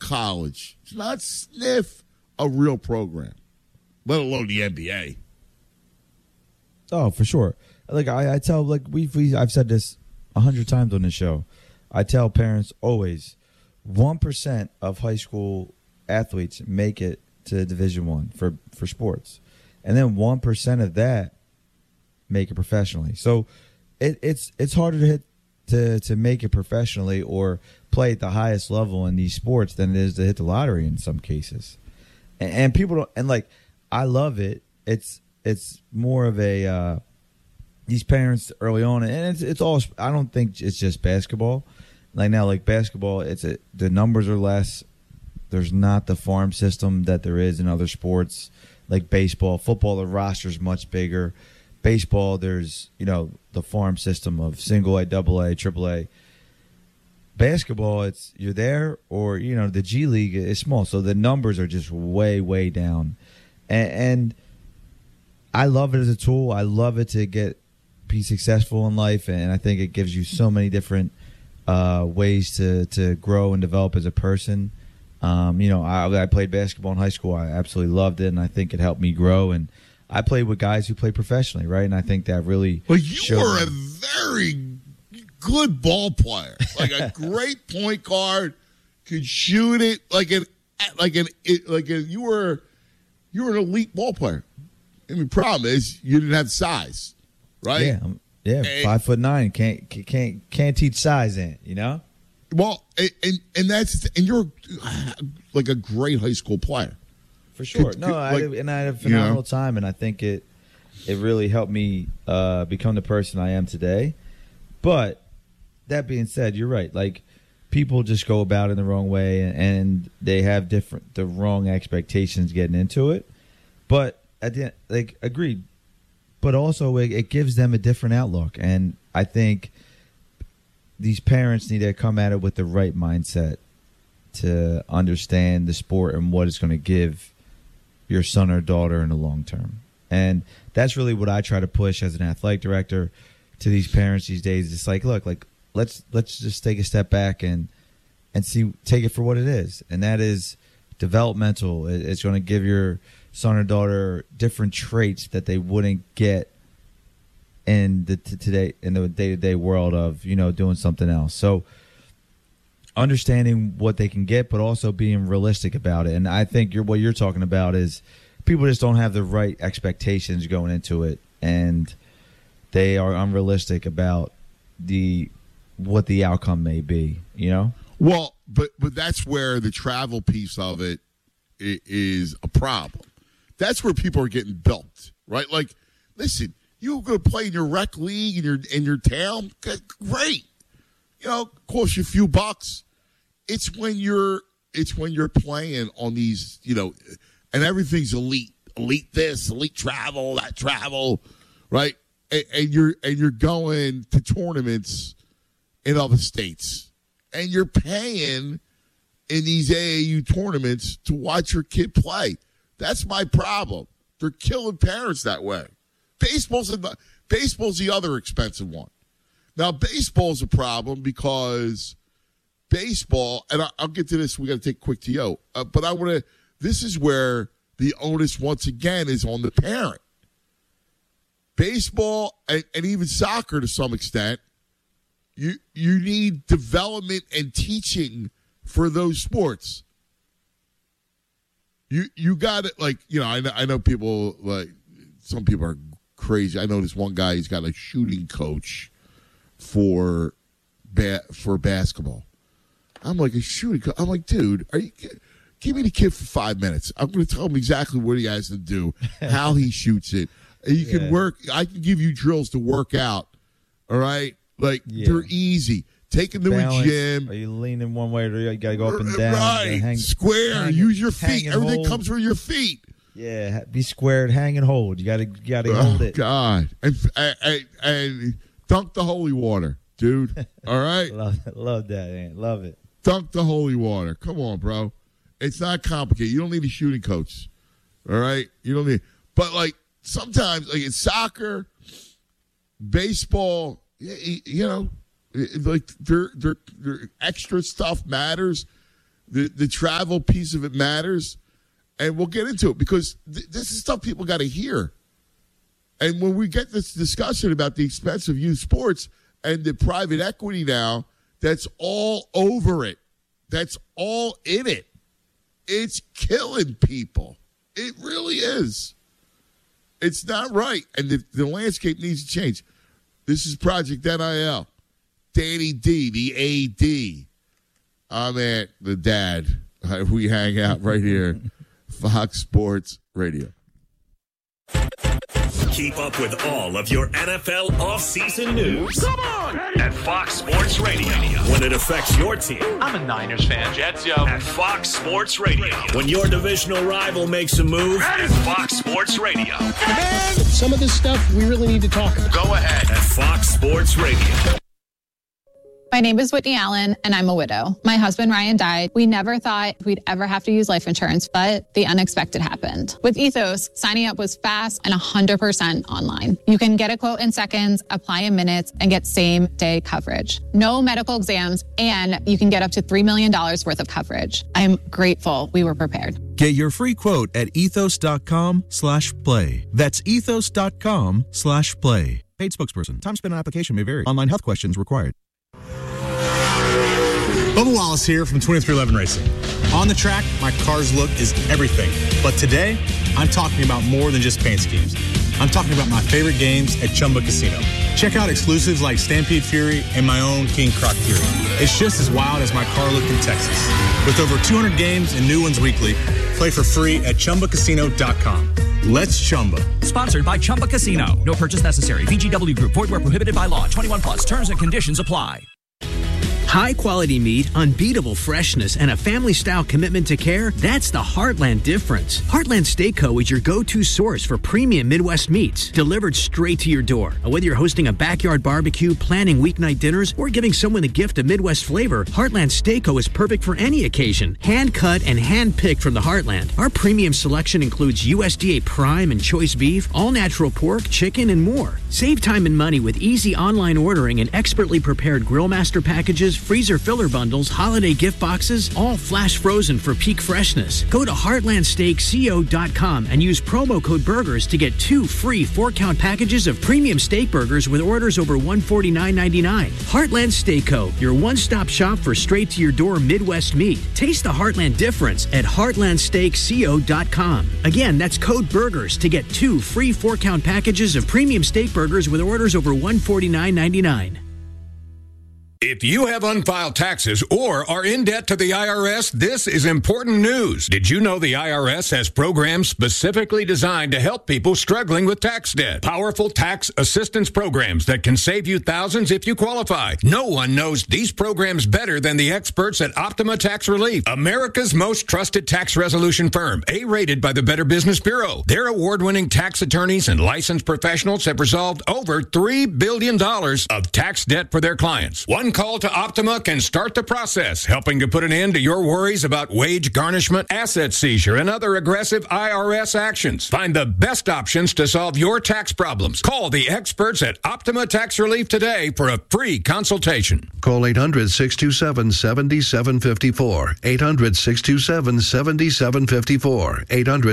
college does not sniff a real program, let alone the NBA. Oh, for sure. Like I tell, like I've said this 100 times on this show. I tell parents always, 1% of high school athletes make it to Division I for sports, and then 1% of that make it professionally. So it's harder to make it professionally or play at the highest level in these sports than it is to hit the lottery in some cases. And people don't, and like, I love it. It's more of a these parents early on, and it's all. I don't think it's just basketball. Like now, like basketball, the numbers are less. There's not the farm system that there is in other sports, like baseball, football. The roster's much bigger. Baseball, there's the farm system of single A, double A, triple A. Basketball, it's you're there, or the G League is small, so the numbers are just way down, and I love it as a tool. I love it to be successful in life, and I think it gives you so many different ways to grow and develop as a person. I played basketball in high school. I absolutely loved it, and I think it helped me grow. And I played with guys who play professionally, right? And I think that really. Well, you were a very good ball player, like a great point guard, could shoot it you were an elite ball player. I mean, problem is you didn't have size, right? Yeah, 5'9". Can't teach size in, Well, and you're like a great high school player. For sure. I had a phenomenal time, and I think it really helped me become the person I am today. But that being said, you're right. Like, people just go about it in the wrong way, and they have the wrong expectations getting into it. But at the end, agreed. But also, it gives them a different outlook, and I think these parents need to come at it with the right mindset to understand the sport and what it's going to give your son or daughter in the long term. And that's really what I try to push as an athletic director to these parents these days. It's like, look, let's just take a step back and take it for what it is, and that is developmental. It's going to give your son or daughter different traits that they wouldn't get in the day-to-day world of doing something else. So understanding what they can get, but also being realistic about it. And I think what you're talking about is people just don't have the right expectations going into it, and they are unrealistic about what the outcome may be. Well, but that's where the travel piece of it is a problem. That's where people are getting built, right? Like, listen, you're going to play in your rec league in your town, great. Cost you a few bucks. It's when you're playing on these, and everything's elite this, elite travel, that travel, right? And you're going to tournaments in other states, and you're paying in these AAU tournaments to watch your kid play. That's my problem. They're killing parents that way. Baseball's the other expensive one. Now, baseball's a problem because baseball, and I'll get to this. We got to take a quick TO, but this is where the onus once again is on the parent. Baseball and even soccer to some extent, you need development and teaching for those sports. You got it. I know people, some people are crazy. I know this one guy, he's got a shooting coach for basketball. I'm like, a shooting coach? I'm like, dude, give me the kid for 5 minutes. I'm going to tell him exactly what he has to do, how he shoots it. You can work. I can give you drills to work out. All right? They're easy. Take him to a gym. Are you leaning one way or you got to go up and down? Right. Square. Use your feet. Everything comes from your feet. Yeah. Be squared. Hang and hold. You got to hold it. God. And dunk the holy water, dude. All right? Love that, man. Love it. Dunk the holy water. Come on, bro. It's not complicated. You don't need a shooting coach. All right? You don't need. But, sometimes, in soccer, baseball, their extra stuff matters. The travel piece of it matters, and we'll get into it because this is stuff people got to hear. And when we get this discussion about the expense of youth sports and the private equity now, that's all over it. That's all in it. It's killing people. It really is. It's not right. And the landscape needs to change. This is Project NIL. Danny D, the AD. I'm at the dad. We hang out right here. Fox Sports Radio. Keep up with all of your NFL offseason news. Come on! At Fox Sports Radio. When it affects your team. I'm a Niners fan. Jets, yo. At Fox Sports Radio. When your divisional rival makes a move. At Fox Sports Radio. Man, some of this stuff we really need to talk about. Go ahead. At Fox Sports Radio. My name is Whitney Allen, and I'm a widow. My husband, Ryan, died. We never thought we'd ever have to use life insurance, but the unexpected happened. With Ethos, signing up was fast and 100% online. You can get a quote in seconds, apply in minutes, and get same-day coverage. No medical exams, and you can get up to $3 million worth of coverage. I'm grateful we were prepared. Get your free quote at ethos.com/play. That's ethos.com/play. Paid spokesperson. Time spent on application may vary. Online health questions required. Bubba Wallace here from 2311 Racing. On the track, my car's look is everything. But today, I'm talking about more than just paint schemes. I'm talking about my favorite games at Chumba Casino. Check out exclusives like Stampede Fury and my own King Croc Fury. It's just as wild as my car look in Texas. With over 200 games and new ones weekly, play for free at ChumbaCasino.com. Let's Chumba. Sponsored by Chumba Casino. No purchase necessary. VGW Group. Void where prohibited by law. 21 plus. Terms and conditions apply. High-quality meat, unbeatable freshness, and a family-style commitment to care, that's the Heartland difference. Heartland Steak Co. is your go-to source for premium Midwest meats, delivered straight to your door. Whether you're hosting a backyard barbecue, planning weeknight dinners, or giving someone the gift of Midwest flavor, Heartland Steak Co. is perfect for any occasion. Hand-cut and hand-picked from the Heartland. Our premium selection includes USDA Prime and Choice Beef, all-natural pork, chicken, and more. Save time and money with easy online ordering and expertly prepared Grill Master packages, freezer filler bundles, holiday gift boxes, all flash frozen for peak freshness. Go to heartlandsteakco.com and use promo code BURGERS to get 2 free 4-count packages of premium steak burgers with orders over $149.99. Heartland Steak Co., your one-stop shop for straight-to-your-door Midwest meat. Taste the Heartland difference at heartlandsteakco.com. Again, that's code BURGERS to get 2 free 4-count packages of premium steak burgers with orders over $149.99. If you have unfiled taxes or are in debt to the IRS, this is important news. Did you know the IRS has programs specifically designed to help people struggling with tax debt? Powerful tax assistance programs that can save you thousands if you qualify. No one knows these programs better than the experts at Optima Tax Relief, America's most trusted tax resolution firm, A-rated by the Better Business Bureau. Their award-winning tax attorneys and licensed professionals have resolved over $3 billion of tax debt for their clients. One call to Optima can start the process, helping to put an end to your worries about wage garnishment, asset seizure, and other aggressive IRS actions. Find the best options to solve your tax problems. Call the experts at Optima Tax Relief today for a free consultation. Call 800-627-7754. 800-627-7754.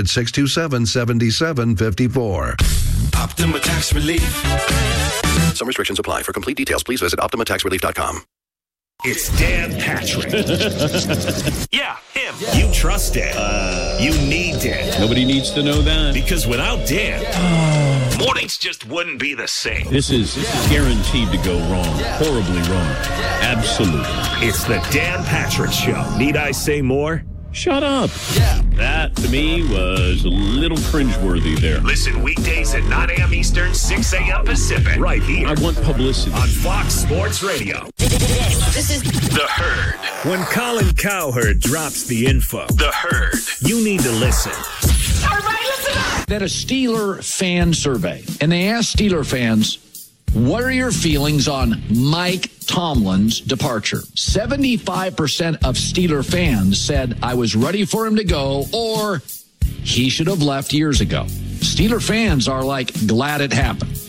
800-627-7754. Optima Tax Relief. Some restrictions apply. For complete details, please visit OptimaTaxRelief.com. It's Dan Patrick. Yeah, him. You trust Dan. You need Dan. Nobody needs to know that. Because without Dan, mornings just wouldn't be the same. This is guaranteed to go wrong. Horribly wrong. Absolutely. It's the Dan Patrick Show. Need I say more? Shut up. Yeah. That, to me, was a little cringeworthy there. Listen weekdays at 9 a.m. Eastern, 6 a.m. Pacific. Right here. I want publicity. On Fox Sports Radio. This is The Herd. When Colin Cowherd drops the info, The Herd, you need to listen. Everybody listen up! That a Steeler fan survey, and they asked Steeler fans, what are your feelings on Mike Tomlin's departure? 75% of Steeler fans said, I was ready for him to go, or he should have left years ago. Steeler fans are like, glad it happened.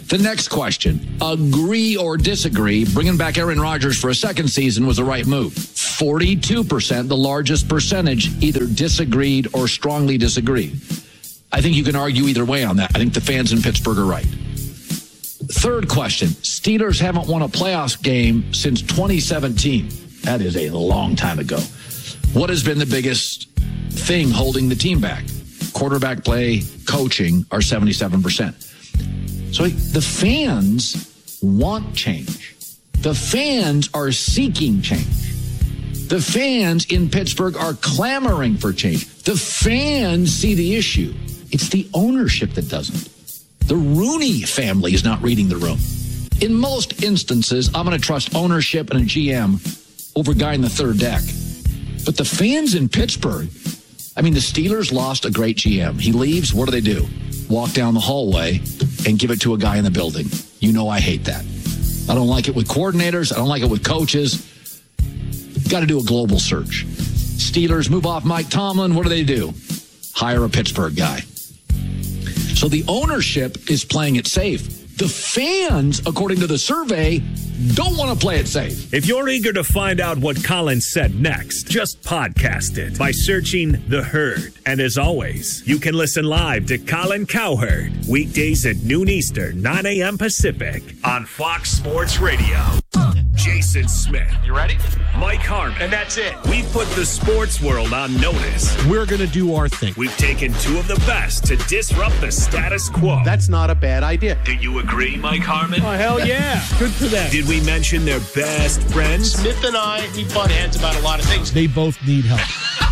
The next question, agree or disagree, bringing back Aaron Rodgers for a second season was the right move. 42%, the largest percentage, either disagreed or strongly disagreed. I think you can argue either way on that. I think the fans in Pittsburgh are right. Third question, Steelers haven't won a playoff game since 2017. That is a long time ago. What has been the biggest thing holding the team back? Quarterback play, coaching are 77%. So the fans want change. The fans are seeking change. The fans in Pittsburgh are clamoring for change. The fans see the issue. It's the ownership that doesn't. The Rooney family is not reading the room. In most instances, I'm going to trust ownership and a GM over a guy in the third deck. But the fans in Pittsburgh, I mean, the Steelers lost a great GM. He leaves, what do? Walk down the hallway and give it to a guy in the building. You know I hate that. I don't like it with coordinators. I don't like it with coaches. Got to do a global search. Steelers move off Mike Tomlin. What do? Hire a Pittsburgh guy. So the ownership is playing it safe. The fans, according to the survey, don't want to play it safe. If you're eager to find out what Colin said next, just podcast it by searching The Herd. And as always, you can listen live to Colin Cowherd weekdays at noon Eastern, 9 a.m. Pacific on Fox Sports Radio. Jason Smith. You ready? Mike Harmon. And that's it. We put the sports world on notice. We're going to do our thing. We've taken two of the best to disrupt the status quo. That's not a bad idea. Do you agree, Mike Harmon? Oh, hell yeah. Good for them. Did we mention their best friends? Smith and I, we butt heads about a lot of things. They both need help.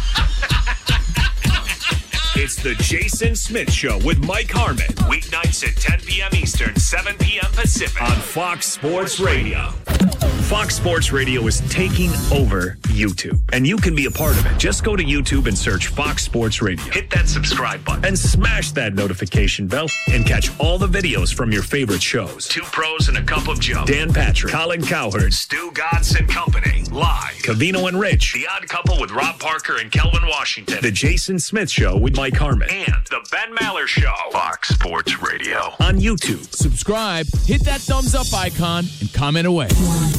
It's the Jason Smith Show with Mike Harmon. Weeknights at 10 p.m. Eastern, 7 p.m. Pacific on Fox Sports Radio. Fox Sports Radio is taking over YouTube, and you can be a part of it. Just go to YouTube and search Fox Sports Radio. Hit that subscribe button and smash that notification bell and catch all the videos from your favorite shows. Two Pros and a Cup of Joe. Dan Patrick, Colin Cowherd, Stu Godson Company. Live. Covino and Rich. The Odd Couple with Rob Parker and Kelvin Washington. The Jason Smith Show with Mike Harmon. And The Ben Maller Show. Fox Sports Radio. On YouTube. Subscribe, hit that thumbs up icon, and comment away.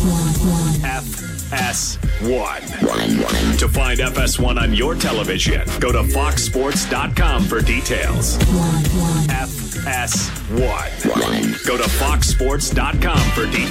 FS1. To find FS1 on your television, go to foxsports.com for details. FS1. Go to foxsports.com for details.